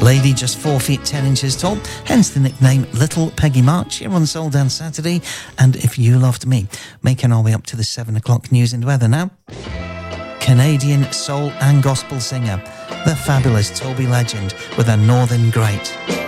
Lady just 4 feet 10 inches tall, hence the nickname Little Peggy March, here on Soul Dance Saturday. And If You Loved Me, making our way up to the 7 o'clock news and weather now. Canadian soul and gospel singer, the fabulous Toby Legend with a Northern Great.